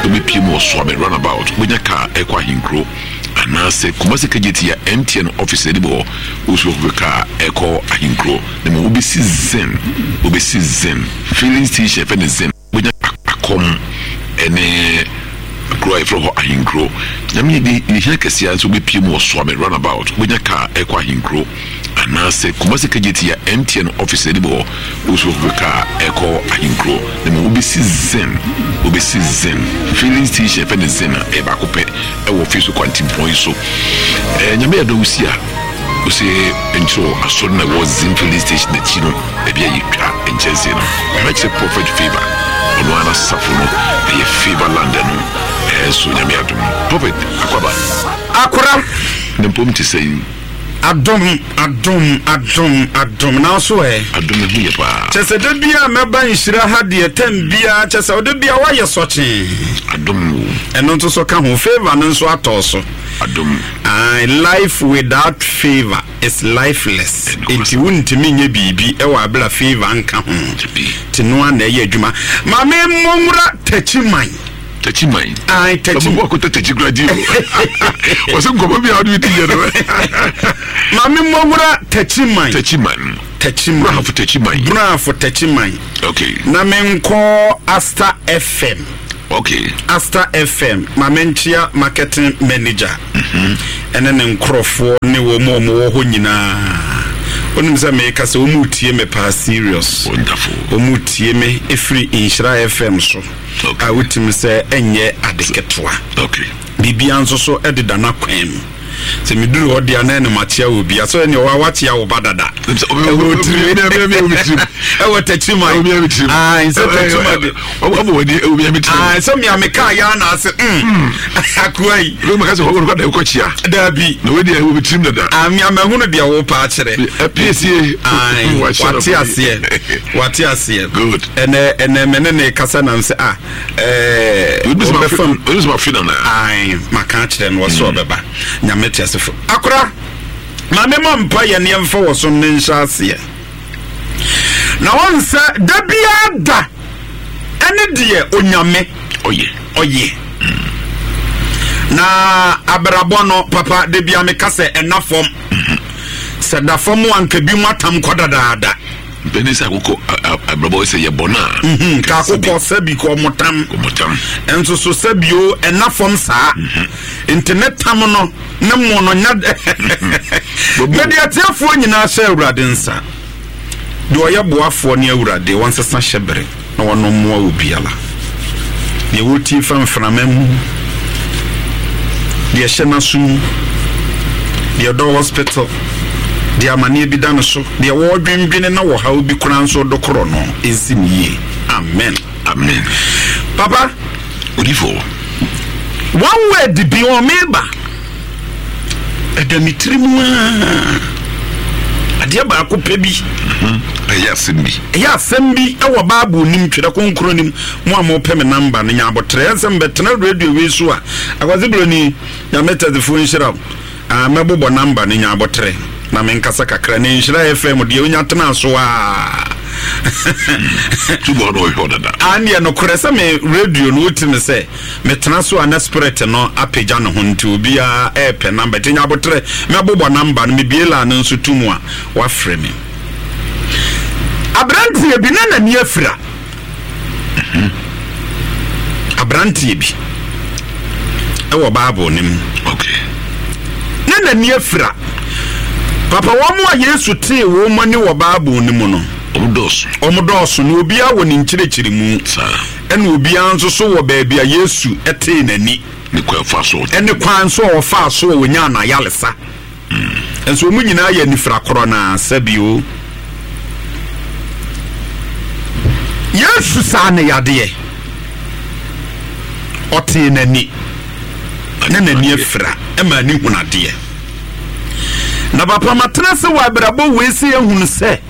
be PMO Swami runabout when your car equa hinkro. And I say, Kumasi Kajiti, MTN office anymore, who's with the car echo a hinkro. The will be season, filling station, and zen when you come and grow from a hinkro. I mean, the Hekasians will be PMO Swami runabout when your car equa hinkro. And I say, Kumasi Kajiti, MTN office anymore, who's with the car echo a hinkro. The will be season, filling station, and zen a bacope, a official quantum point. So, and you may do see. You say, and so a son was in filling station that you know, maybe and Chelsea, much a prophet favor. On one Safuno, a favor London, so Yamiadum. Prophet, Aquaba, the poem to say, Adom now so Adom here. Chesa de bia meba nshira ha de 10 bia chesa de bia wa ye soche Adom eno to so ka ho favor no so atoso Adom life without favor is lifeless enti wuntimi nye bibi e wa bla favor anka ho ti no na ye adwuma ma me momura tachiman I touch him. What could take graduate? Wasn't going to be out with you. Mammy Momura, touching mine. Okay. Namen call Asta FM. Okay. Asta FM, Mamentia marketing manager. And then Crawford, New Momo Honina. Onimza make us umutie me pa serious. Wonderful. Umutie me free Inshira FM so. Okay. I would say enye adeketwa. Okay. Bibi anso so edida na kwem. Se me duru odi ana na matia obi so ene wa watia wo badada. E wo tachima. So tachima. So me ameka ya na ase akwai. We makaso wo ko da ko chia. Dabi. No we dey we trim da. Ami amehunu de wo pa kire. PSA. Wati asie. Good. Ene menene kasa na nse it was my final now. Maka kire no so beba. Nyame tiasefo. Akora. Ma me mompa ye ne mfa wo so nensha asie. Na wonse da bia da. Ene de onyame. Oye. Na abrabono papa de bia me kase enafom. Se da fom anka bi matam kodadaada. Benisa ko abrabo se ye bona. Ka ko sabi ko motam. Enso so sabio enafom saa. Internet tam no ne mo no nya. Mediatiafo nyina sha awurade nsa. Do oye boafo ne awurade wonsesa hyebere na wono mo obiala. Ye woti famframam. The Shena Sum, the Adore Hospital, the Amani Bidanaso, the award dream bin and our how be crowned so do corono is in ye. Amen. Amen. Papa, what do you for? 1 word the be on member. A Demitrimu. A dear Baku Pebi. Yes, Sembi, our babu nim to the concronim, one more payment number, and Yabotres and Betna radio Wisua. I was able to Yameta the phone shop. I'm a bobo number in Yabotre. Namen Kasaka Crane, Shira FM, the Unyatana Soa. Anya no Cressa me radio no me say, Metanaso and Esperate no Apejano Hun to be a air number, Yabotre, my bobo number, and Mibiela and Sutumwa, what framing. Abrantie bi na niafra abrantie bi ewo bible nim okay na niafra papa wo mo Yesu tee wo mo ni wo bible nim no omodos no obi a wo ni nkirekire mu ena obi anso so wo ba bia Yesu etee nani ne kwa fa so ene kwan so wo fa so wo nya na yalesa enso mu nyina ya nifra korona sabio Yesu sana yade oti nani nani efra ema ni hunade na papa matrase wa brabo wesi ehunu se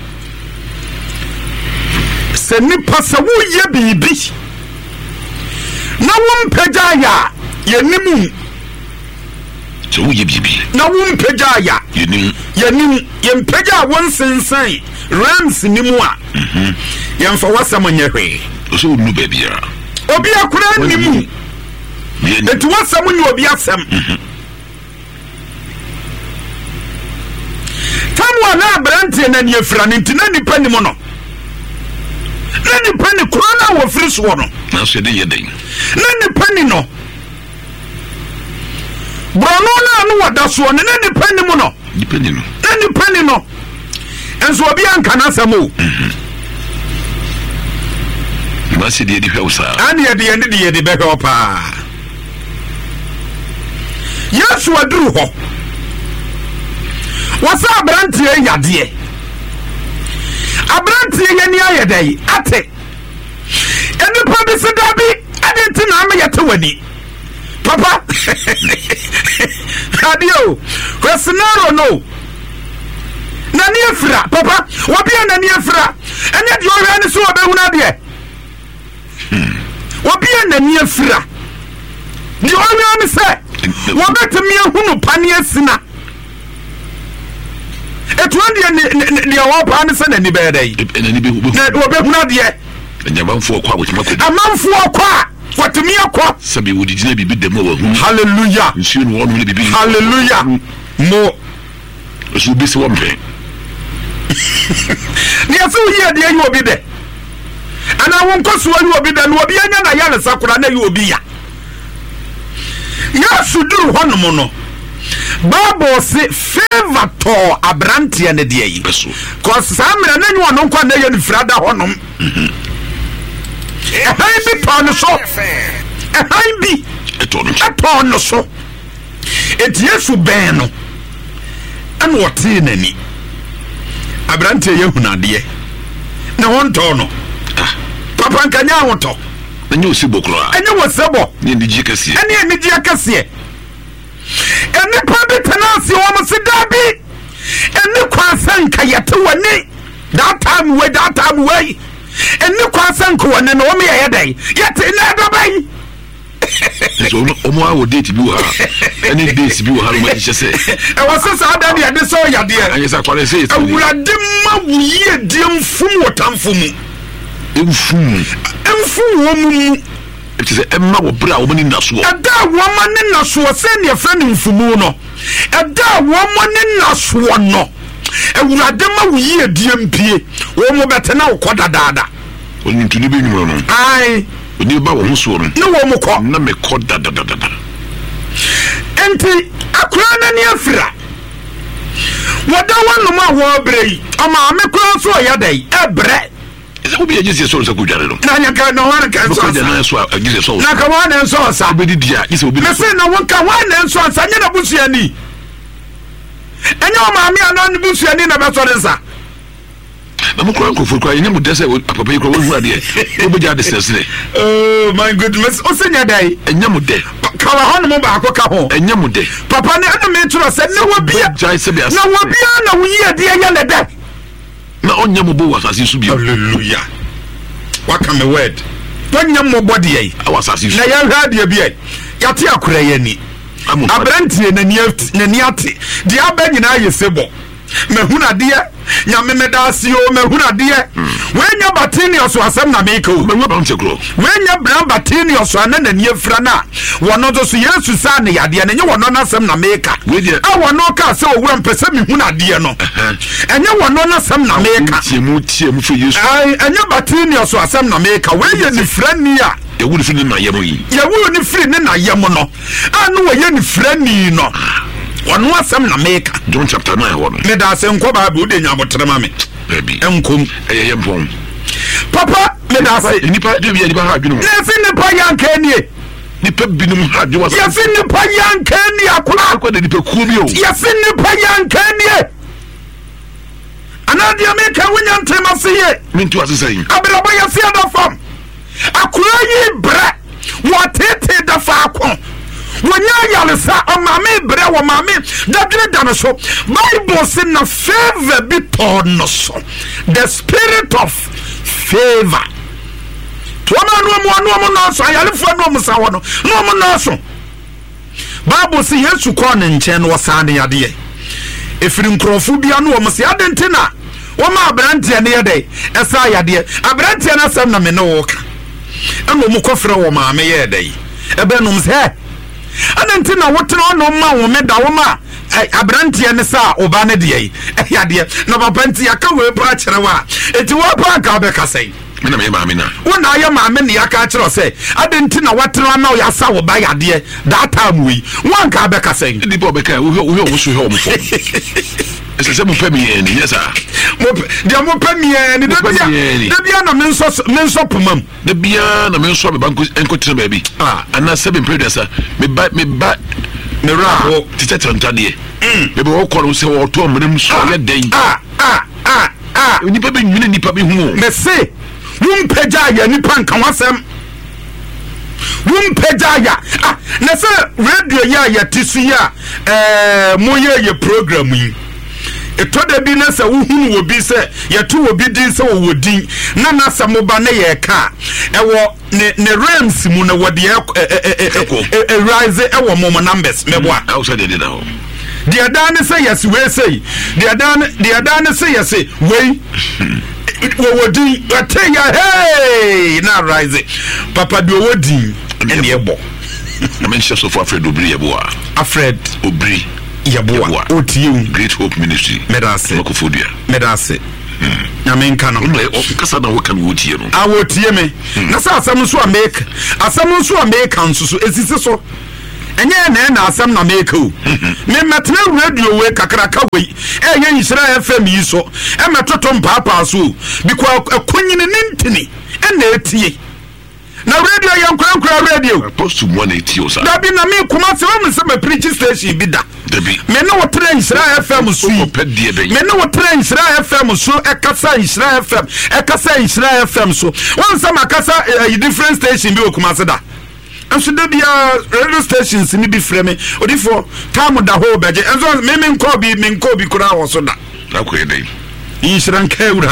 nipa se wo ye bibi na wo mpagya ya yenimu so wo ye bibi na wo mpagya ya yenim yempagya won sensan rams nimu a yemfa wasam nyehwe so nu bebia obi akura nimu enti wasam ni obi asem tamwa na abrante na ni afira ne ntina nipa ni mo no na nipa ni kro na wo firi so no na so de yeden na nipa ni no brono na no wada so ne na nipa ni mo no nipa ni no na nipa ni no enso obi anka na asamo ma se de hweusa ani ye de be pa Yesu aduru ho wasa abrante yade abrante ye ni ayedai ate eni pa bi se da bi adenti na ma yete wani papa radio questionnaire no nani afira papa obi nani afira ene de ohwa ni so obehuna de obi nani afira de ohwa ni se wobetemi ehunu pane asina etuandi ne awopa ne se nani be dai nani be na obehuna de enyamanfo kwa wotima ko amanfo kwa watumi akwa sabi wodi gina bibi dem wa hu hallelujah nsuo no wonu bibi hallelujah mo so bi se wompe ni aso yi de yi obi de ana won koso yi obi de no obi anya na ya sakura na yi obi ya ya suduru honom no Bible say favor to abrante ne de yi cause samra na nyu ono kwa na ye ni frada honom ehan bi ton so ehan bi eton so enti Yesu ben no ana wote nani abrante ye hunade na wonto no papa nkanya wonto enye osibokro enye wosebo ni ndiji kase ene ndiji kase ene pa bi tenase wo mo sidabi ene kwasan kayete wani that time way ene kwasan ko wani no me yedai yete na dabai so omo awo date bi wo ha ene dates bi wo ha ma ji se e wose sa da de ade so yade anye sa kwale se awurade ma wuye de mfum wotamfumu emfum wo mu it is emma wo bra wo ni naso ada wo ma ni naso se ne friend mfumu no ada wo ma ni naso no awurade ma wuye de mpie wo mu betena wo koda dada oni ntuni be nyumo no ai oni ba wo muso no ne wo mu ko na me koda dada enti akura na ni afira wada wonu ma wo brei ama me kura so ya dai ebre obi eje so so kudare no na nya ka no wana ka so na so eje so na ka wana so sa obi dia ise obi me se na wonka wana so sa nya na busuani enya o maami ana ni busuani na be so nsa na mo kura nkofo kura nya mo dese papa yi kura wo hu ade obi ja de sesere oh my goodness o se nya dai enya mo de ka wa hono mo ba ko ka ho enya mo de papa ne ana me turo se ne wo bia na wo bia na wo yi ade ya le de na onya mo bo wasasi su bi hallelujah what can the word onya mo body yi awasasi na ya hwa de bi ai yate akura ya ni abrantie na ni ate de abanyina yesebo mehunade nyame medasio mehunade wenya batini oso asem na meka o menwa ba nchekro wenya bran batini oso na na niefra na wono zo so Yesu sa ne yade na nye wono na asem na meka a wono ka se owura mpese mehunade no enye wono na asem na meka tie mu fe Yesu ai enye batini oso asem na meka weye ni frani a yewuni fi ni na yemo yi yewuni fi ni na yemo no anu weye ni frani no wonu asem na meka John chapter 9 wono me da se nko ba be ode nya botre ma me baby enkom eye mpom papa me da se nipa de bi nipa ha adwunu ne se nipa yankanie nipa binum ha adwo wasa ye se nipa yankanie akula akwa de nipa ku bi o ye se nipa yankanie ana dia me ka wonya ntema se ye mintu asesai abrabo ye se da fam akula yi bre watete da fa akon wonya yalesa amame bre wo mame dadre dano so Bible say na favor be torn so the spirit of favor to no no so ayalefo no musa wono no mo no so Bible say Yesu ko ne nchen wo sa ne yade efiri nkrofo bia no wo mse adentina wo ma abrante ne yade esa yade abrante na sam na me no wo ka eno mo kofre wo mame yede ebenum se anenti na wotena no ma wo meda wo ma abrantie ne sa oba ne de yade na papa nti aka we pa kire wa enti wo pa ka be kasai me na me ma me na wona ya ma me ne aka kire se adenti na wotena na ya sa wo ba yade that time we wan ka be kasai di bo be ka wo so he o mo fo ese mo pe mi ni yes ah mo pe mi ni de bia na me nso pomam de bia na me nso be banko enko tire ba bi ana 7 producer me ba me ra tete tantade me be wo kɔ se wo to mnem so ye den nipa be nwine nipa be hu me se wumpeja ya nipa nka wasem wumpeja ya na se radio ya tisu ya mo ye program yi eto da bi na se wuhunu wo bi se ye to wo bi din se wo din na na se mo ba na ye ka ewo ne rams mu na wo de rise ewo mo numbers mebo a how say they did now the adane say yes we say the adane say yes we wo din ate ya hey na rise papa do wo din ene ebo na men chef so for Alfred Obri ebo a Alfred Obri Yaboa otium Great Hope Ministry medase na men kana kasa na wo kan wo tie no awotie me na sa asam so make nso esisi so enye na asam na make o me metna radio we kakraka we enye Nhyira FM yi so e metoto mpapa so because akunyine nintini ena etie na radio yankura radio post to 180 osa da bi na me kuma se wo se me preach station bi da Debi me no wotre Nhyira FM so me no wotre Nhyira FM so ekasa Nhyira FM so won some akasa different station bi okuma se da enso da bia radio stations ni bi freme odifo time da ho beje enso me nko bi kura wo so da akoye dey Nhyira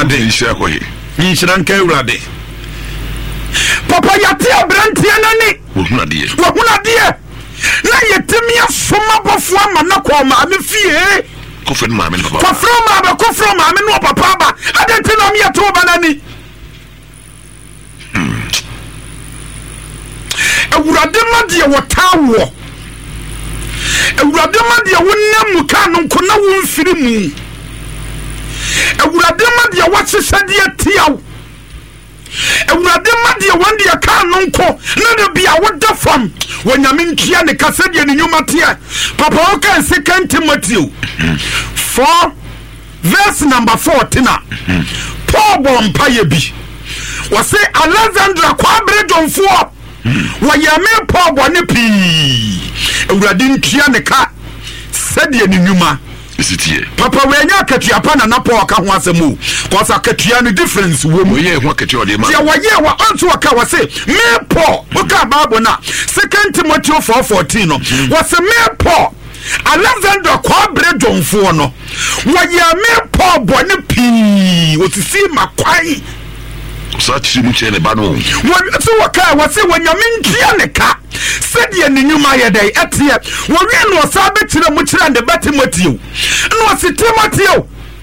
nka urade papa yati abrantie nani wo hunade na yetimia soma bofo ama na kwa ma me fie kofre ma me papa kofro ma me no papa ba adenti na me yeto banani awurade ma de wotawo awurade ma de wonnam ka no nko na wo mfiri mu awurade ma de wahyehade atiaw awurade ma de wonde ka no nko na de bia woda fam wonyame ntua ne kasa de ne nyuma tie papa o kan 2 Timothy 4 verse number 14 Paul bompa ye bi wose Alexandra kwabre jonfo wayame Paul bone pi awurade ntua ne ka sade ne nyuma isitie papa we nya akatua pa na Paul ka ho asemu cause akatua no difference wo mu ye ho akatua de ma ye wa onto ka wase me Paul o ka Bible na 2 Timothy 4:14 no wase me Paul Alexander kwabre jonfo no wayame Paul bone pi otisi makwai sa tiri mu chene ba no so waka wase wanyame ntia ne ka sede ne nyuma ye dai etie wo wi no sa be kire mu kire de Timothy no se Timothy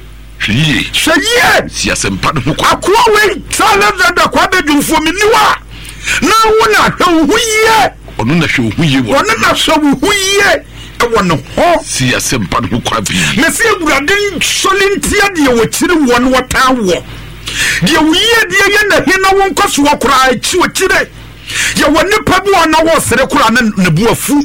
hweye si asempa no kwa akwa we Alexander kwabre jonfo mi niwa na wona hwuye onu na hwuye wo onu na hwuye ewono ho si asempa no kwa bi me se urade solintia de wo kire won watawo de wiye de ye na hina won kwaso wakura chi wo kire ye woni pabu ona wo sere kura na buafu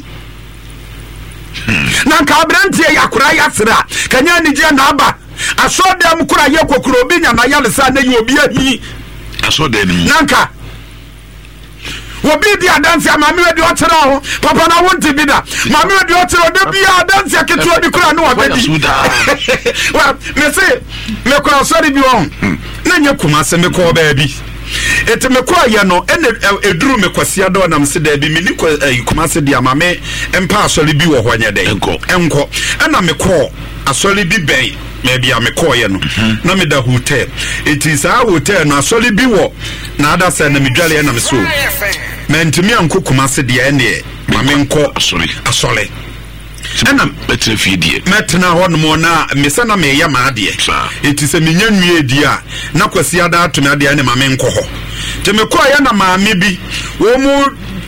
na ka brantie yakura yasra kanya ni je na aba asoda mu kura ye kokuro obi nya na yalesa na ye obi ahi asoda ni nanka obi di adansi amami we di otera ho papa na wonti bi da mami we di otera de bi adansi aketu obi kura na wabedi wa me se me kura sorry bi won na nya kuma se me ko ba bi me ko ya no ene eduru me kwasia do na mse da bi me ni kuma se di amame empa asori bi wo ho nya den enko na me ko asori bi ben maybe am call ye no na me da hotel it is a hotel na asori bi wo na ada say na me dwale na me so mentimi anko kuma se de ene ma me nko asori ena betre fidie metna hono na mesa na me ya ma de it is a menya nwie di a na kwasi ada atome ade ene ma me nko ho te me call ye na ma me bi wo mu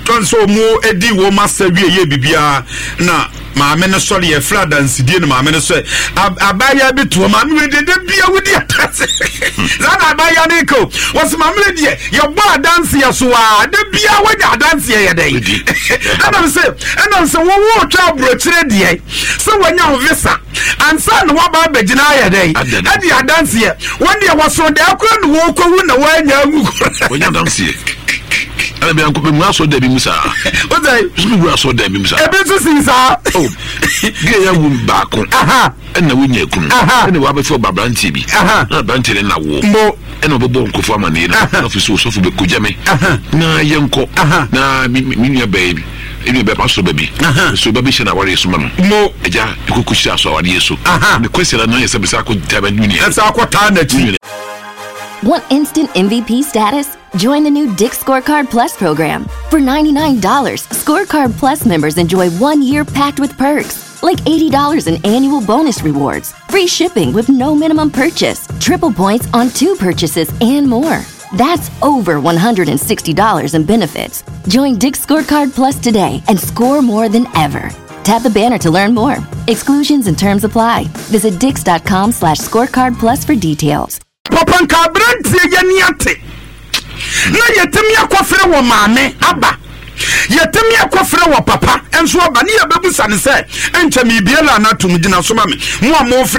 tonso mu edi wo masawie ye bibia na maame no sɔre yɛ fra dansidie no maame no sɛ abaya bi to maame we de bia wudi atase na abaya ne ko wɔs maame de yɛ bɔ adanse yɛ so a de bia wanya adanse yɛ dɛ ɛnam sɛ wo twa brochire de sɛ wanya ho visa ansa no waba begina yɛ dɛ ade adanse yɛ wɔn de wɔso de akora no wo kowu na wanya agu wanya adanse ana bi anko be mu aso da bi musa o dai bi mu aso da bi musa e bi so sinsa oh ge ya wu ba ko aha na wonya kunu na wa be fo babranti bi na babranti na wo mbo na obobo nkofo amane na office so be kujame na yenko na minya baby inu be paso baby so baby shena wari so mano mbo eja ikukushi aso wari yeso ne kwesela na yesa bisa ko taba dunia esa akota na ti. Want instant MVP status? Join the new Dick's Scorecard Plus program. For $99, Scorecard Plus members enjoy 1 year packed with perks, like $80 in annual bonus rewards, free shipping with no minimum purchase, triple points on 2 purchases, and more. That's over $160 in benefits. Join Dick's Scorecard Plus today and score more than ever. Tap the banner to learn more. Exclusions and terms apply. Visit dix.com/scorecard plus for details. Papa Cabranti Yaniate. Na yetemi akofre wo maame aba. Yetemi akofre wo papa enso aba ne yabebusa ne se encha mi biela na tum gina so ma me. Mo a mo